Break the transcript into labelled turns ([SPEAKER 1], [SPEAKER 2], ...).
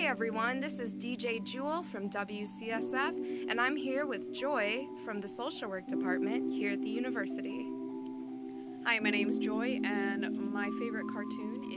[SPEAKER 1] everyone, this is DJ Jewel from WCSF, and I'm here with Joy from the Social Work Department here at the university.
[SPEAKER 2] Hi, my name's Joy, and my favorite cartoon